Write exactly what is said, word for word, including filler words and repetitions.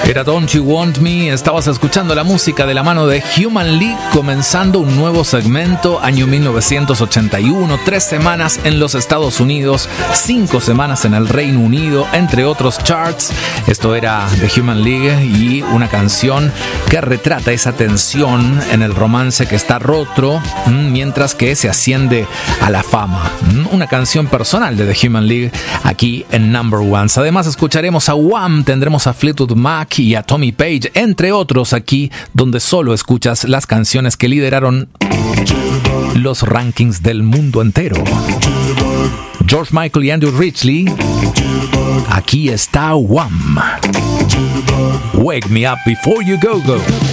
Era Don't You Want Me. Estabas escuchando la música de la mano de Human League, comenzando un nuevo segmento, año mil novecientos ochenta y uno, tres semanas en los Estados Unidos, cinco semanas en el Reino Unido, entre otros charts. Esto era The Human League y una canción que retrata esa tensión en el romance que está roto mientras que se asciende a la fama. Una canción personal de The Human League aquí en Number Ones. Además escucharemos a Wham, tendremos a Fleetwood Mac y a Tommy Page, entre otros, aquí donde solo escuchas las canciones que lideraron los rankings del mundo entero. George Michael y Andrew Ridgeley. Aquí está Wham. Wake Me Up Before You Go Go.